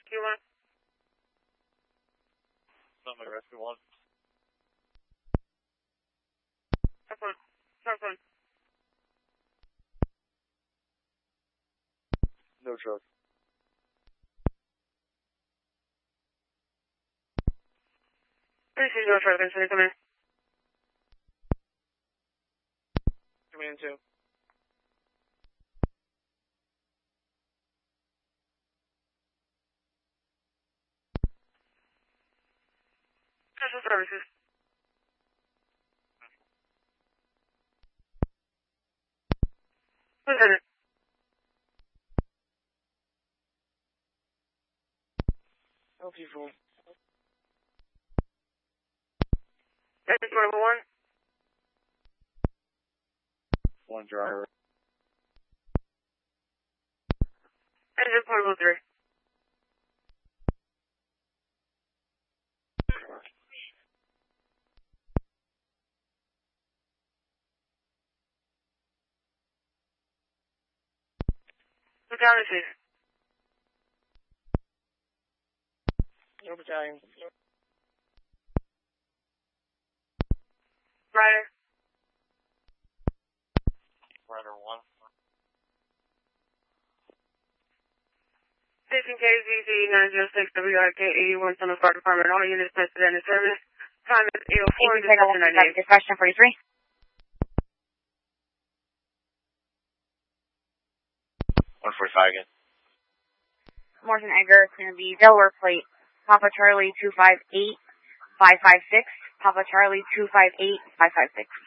Q1. Somebody rescue 1. Have fun. Have fun. No truck. Please use no truck. Come in. Come in 2. Special services. Lieutenant. Help you, fool. Engine portable 1. 1 driver. Engine portable 3. Look down the seat. No battalion. Rider. Rider 1. Station KZZ 906 WRK 81 Summer Fire Department. All units listed in the service. Time is 8:04. Dispatch 98. Dispatch 1043. 145 again. Morton Edgar, it's going to be Delaware plate. Papa Charlie 258556. Papa Charlie 258556.